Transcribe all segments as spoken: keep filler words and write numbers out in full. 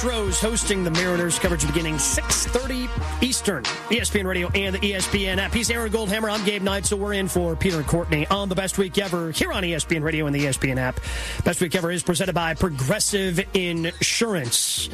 Astros hosting the Mariners. Coverage beginning six thirty Eastern. E S P N Radio and the E S P N app. He's Aaron Goldhammer. I'm Gabe Knight. So we're in for Peter and Courtney on the Best Week Ever here on E S P N Radio and the E S P N app. Best Week Ever is presented by Progressive Insurance.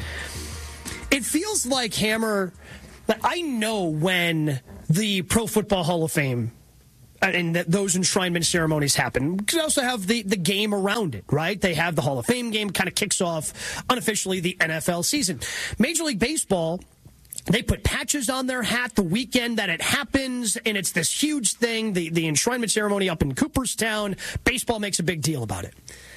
It feels like, Hammer, that I know when the Pro Football Hall of Fame and that those enshrinement ceremonies happen. Because you also have the, the game around it, right? They have the Hall of Fame game, kind of kicks off unofficially the N F L season. Major League Baseball, they put patches on their hat the weekend that it happens, and it's this huge thing, the, the enshrinement ceremony up in Cooperstown. Baseball makes a big deal about it.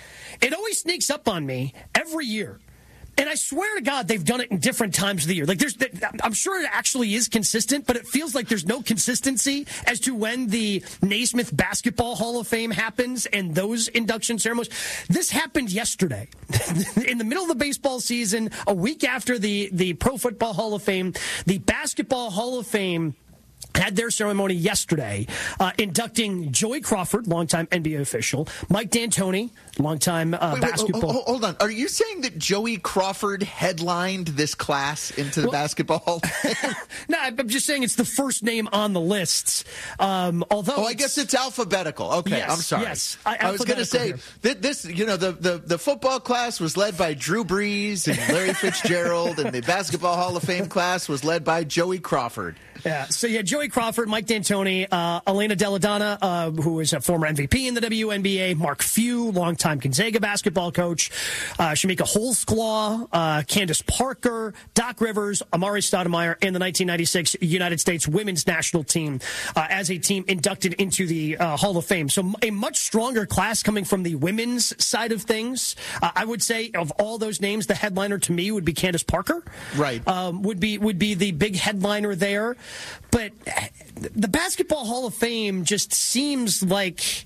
It always sneaks up on me every year. And I swear to God, they've done it in different times of the year. Like, there's, I'm sure it actually is consistent, but it feels like there's no consistency as to when the Naismith Basketball Hall of Fame happens and those induction ceremonies. This happened yesterday, in the middle of the baseball season, a week after the, the Pro Football Hall of Fame. The Basketball Hall of Fame had their ceremony yesterday, uh, inducting Joey Crawford, longtime N B A official, Mike D'Antoni, longtime uh, wait, wait, basketball. Hold, hold on. Are you saying that Joey Crawford headlined this class into the well, Basketball Hall of Fame? No, I'm just saying it's the first name on the lists. Um, although, oh, I guess it's alphabetical. Okay, yes, I'm sorry. Yes, I, I was going to say that this, you know, the, the the football class was led by Drew Brees and Larry Fitzgerald, and the Basketball Hall of Fame class was led by Joey Crawford. Yeah, so yeah, Joey Crawford, Mike D'Antoni, uh, Elena Della Donna, uh, who is a former M V P in the W N B A, Mark Few, longtime Gonzaga basketball coach, uh, Shamika Holsclaw, uh, Candace Parker, Doc Rivers, Amari Stoudemire, and the nineteen ninety-six United States women's national team uh, as a team inducted into the uh, Hall of Fame. So a much stronger class coming from the women's side of things. Uh, I would say of all those names, the headliner to me would be Candace Parker. Right. Um, would be would be the big headliner there. But the Basketball Hall of Fame just seems like,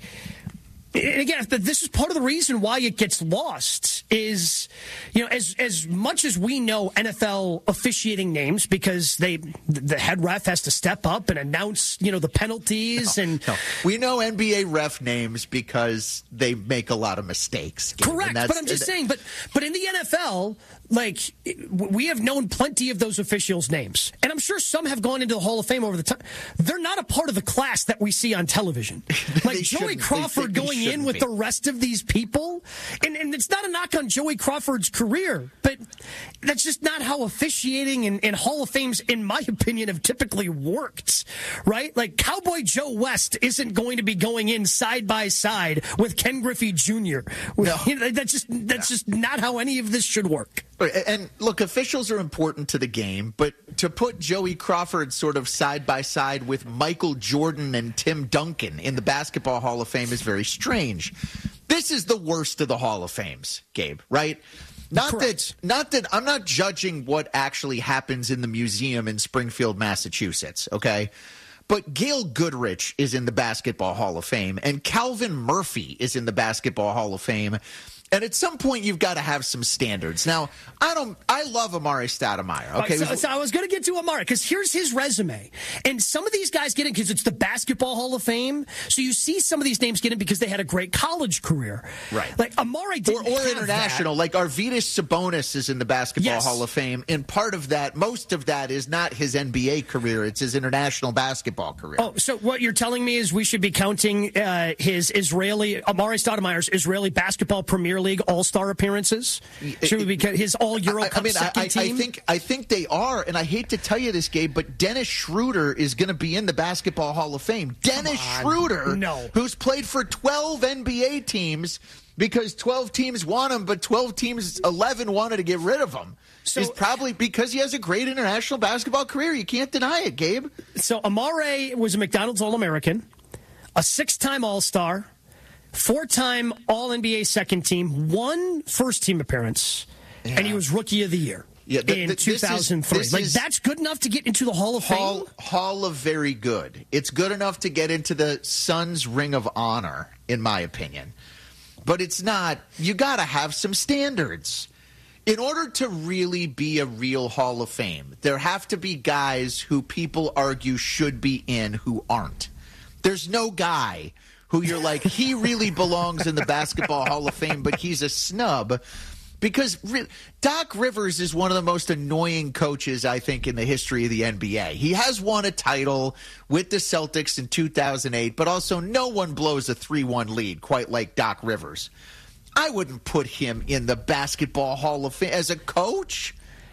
and again, this is part of the reason why it gets lost is, you know, as as much as we know N F L officiating names because they the head ref has to step up and announce, you know, the penalties. No, and no. We know N B A ref names because they make a lot of mistakes. Correct, but I'm just saying, but but in the N F L, like, we have known plenty of those officials' names. And I'm sure some have gone into the Hall of Fame over the time. They're not a part of the class that we see on television. Like Joey Crawford they, they, going they in with be. the rest of these people. And, and it's not a knock on Joey Crawford's career, but that's just not how officiating and, and Hall of Fames, in my opinion, have typically worked, right? Like, Cowboy Joe West isn't going to be going in side by side with Ken Griffey Junior No. You know, that's just, that's yeah. just not how any of this should work. And look, officials are important to the game, but to put Joey Crawford sort of side by side with Michael Jordan and Tim Duncan in the Basketball Hall of Fame is very strange. This is the worst of the Hall of Fames, Gabe, right? Not Correct. that not that I'm not judging what actually happens in the museum in Springfield, Massachusetts, okay? But Gail Goodrich is in the Basketball Hall of Fame, and Calvin Murphy is in the Basketball Hall of Fame. And at some point, you've got to have some standards. Now, I don't. I love Amari Stoudemire. Okay, right, so, so I was going to get to Amari because here's his resume, and some of these guys get in because it's the Basketball Hall of Fame. So you see some of these names get in because they had a great college career, right? Like Amari didn't or, or have international. That. Like Arvydas Sabonis is in the Basketball yes. Hall of Fame, and part of that, most of that, is not his N B A career; it's his international basketball career. Oh, so what you're telling me is we should be counting uh, his Israeli Amari Stoudemire's Israeli Basketball Premier League All-Star appearances? Should we be his All Euro Cup I mean, second I, team? I think I think they are, and I hate to tell you this, Gabe, but Dennis Schroeder is going to be in the Basketball Hall of Fame. Dennis Schroeder, no. who's played for twelve N B A teams because twelve teams want him, but twelve teams, eleven wanted to get rid of him. So, is probably because he has a great international basketball career. You can't deny it, Gabe. So Amare was a McDonald's All-American, a six-time All-Star, four-time All-N B A second team, one first-team appearance, yeah. and he was Rookie of the Year yeah, the, in the, two thousand three. Is, like, that's good enough to get into the Hall of Hall, Fame? Hall of Very Good. It's good enough to get into the Suns Ring of Honor, in my opinion. But it's not. You got to have some standards. In order to really be a real Hall of Fame, there have to be guys who people argue should be in who aren't. There's no guy who you're like, he really belongs in the Basketball Hall of Fame, but he's a snub. Because re- Doc Rivers is one of the most annoying coaches, I think, in the history of the N B A. He has won a title with the Celtics in two thousand eight, but also no one blows a three one lead quite like Doc Rivers. I wouldn't put him in the Basketball Hall of Fame as a coach.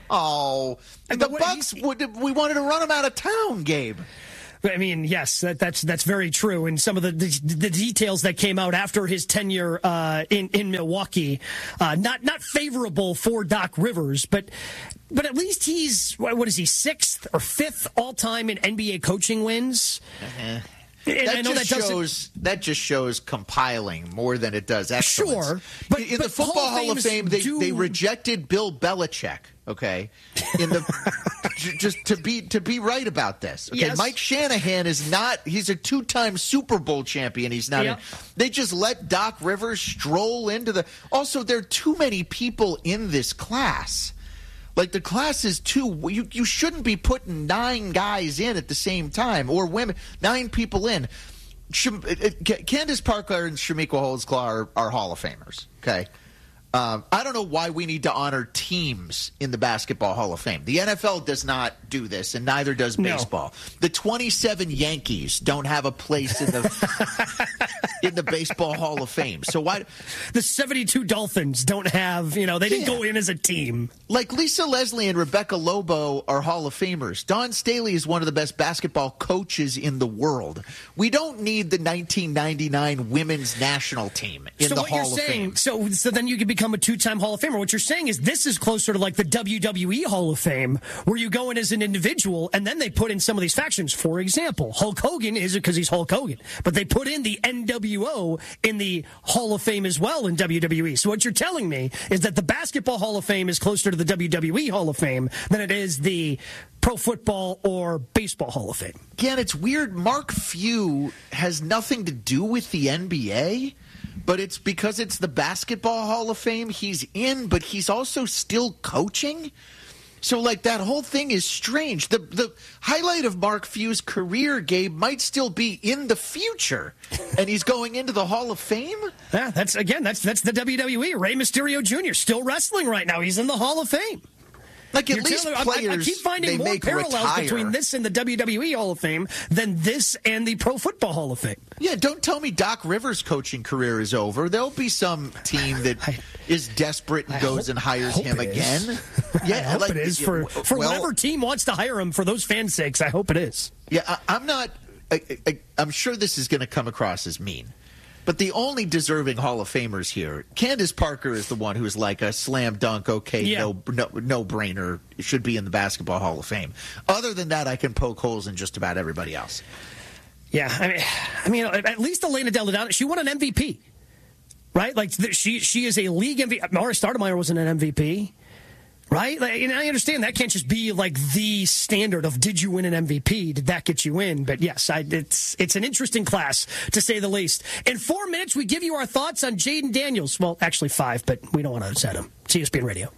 Oh, the Bucks, would, we wanted to run him out of town, Gabe. I mean, yes, that, that's that's very true. And some of the the, the details that came out after his tenure uh, in in Milwaukee, uh, not not favorable for Doc Rivers, but but at least he's what is he sixth or fifth all time in N B A coaching wins. Uh-huh. And that I know just that shows that just shows compiling more than it does excellence. Sure, but in but the Football Hall of Fame, they, do... they rejected Bill Belichick. Okay, in the just to be to be right about this. Okay, yes. Mike Shanahan is not. He's a two-time Super Bowl champion. He's not. Yep. In, they just let Doc Rivers stroll into the. Also, there are too many people in this class. Like, the class is too – you you shouldn't be putting nine guys in at the same time, or women, nine people in. Sh- Candace Parker and Shamika Holdsclaw are, are Hall of Famers, okay? Um, I don't know why we need to honor teams in the Basketball Hall of Fame. The N F L does not do this, and neither does baseball. No. The twenty-seven Yankees don't have a place in the in the Baseball Hall of Fame. So why the seventy-two Dolphins don't have? You know, they didn't yeah. go in as a team. Like Lisa Leslie and Rebecca Lobo are Hall of Famers. Don Staley is one of the best basketball coaches in the world. We don't need the nineteen ninety-nine women's national team in so the what Hall you're of saying, Fame. So, so then you could become a two-time Hall of Famer. What you're saying is this is closer to like the W W E Hall of Fame, where you go in as an individual, and then they put in some of these factions. For example, Hulk Hogan is it because he's Hulk Hogan, but they put in the N W O in the Hall of Fame as well in W W E. So what you're telling me is that the Basketball Hall of Fame is closer to the W W E Hall of Fame than it is the Pro Football or Baseball Hall of Fame. Again, it's weird. Mark Few has nothing to do with the N B A. But it's because it's the Basketball Hall of Fame. He's in, but he's also still coaching. So, like, that whole thing is strange. The the highlight of Mark Few's career, Gabe, might still be in the future, and he's going into the Hall of Fame? Yeah, that's, again, that's that's the W W E. Rey Mysterio Junior still wrestling right now. He's in the Hall of Fame. Like, at You're least telling, players, I, I keep finding more parallels retire. between this and the W W E Hall of Fame than this and the Pro Football Hall of Fame. Yeah, don't tell me Doc Rivers' coaching career is over. There'll be some team that I, is desperate and I goes hope, and hires him again. Yeah, I hope like, it is for, for well, whatever team wants to hire him for those fans' sakes. I hope it is. Yeah, I, I'm not. I, I, I'm sure this is going to come across as mean. But the only deserving Hall of Famers here, Candace Parker is the one who's like a slam dunk, okay, yeah. no, no no brainer, should be in the Basketball Hall of Fame. Other than that, I can poke holes in just about everybody else. Yeah, I mean, I mean, at least Elena Del Dono, she won an M V P, right? Like she she is a league M V P. Maury Stoudemire wasn't an M V P. Right? Like, and I understand that can't just be like the standard of did you win an M V P? Did that get you in? But yes, I, it's it's an interesting class, to say the least. In four minutes, we give you our thoughts on Jaden Daniels. Well, actually five, but we don't want to upset him. It's E S P N Radio.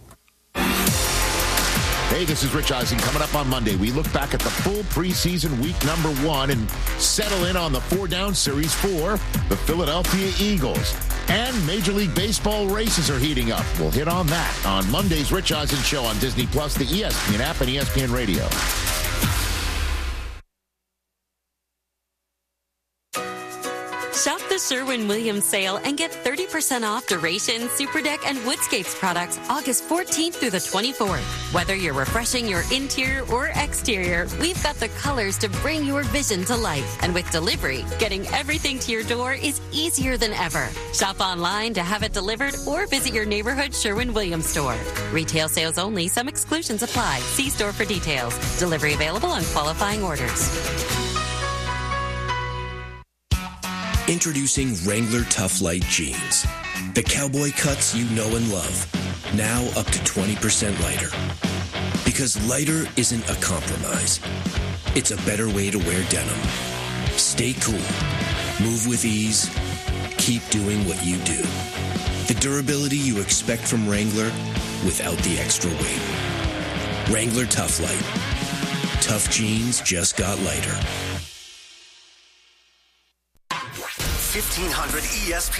Hey, this is Rich Eisen. Coming up on Monday, we look back at the full preseason week number one and settle in on the four-down series for the Philadelphia Eagles. And Major League Baseball races are heating up. We'll hit on that on Monday's Rich Eisen Show on Disney Plus, the E S P N app, and E S P N Radio. Shop the Sherwin-Williams sale and get thirty percent off Duration, Super Deck, and Woodscapes products August fourteenth through the twenty-fourth. Whether you're refreshing your interior or exterior, we've got the colors to bring your vision to life. And with delivery, getting everything to your door is easier than ever. Shop online to have it delivered or visit your neighborhood Sherwin-Williams store. Retail sales only. Some exclusions apply. See store for details. Delivery available on qualifying orders. Introducing Wrangler Tough Light Jeans. The cowboy cuts you know and love. Now up to twenty percent lighter. Because lighter isn't a compromise. It's a better way to wear denim. Stay cool. Move with ease. Keep doing what you do. The durability you expect from Wrangler without the extra weight. Wrangler Tough Light. Tough jeans just got lighter. fifteen hundred E S P N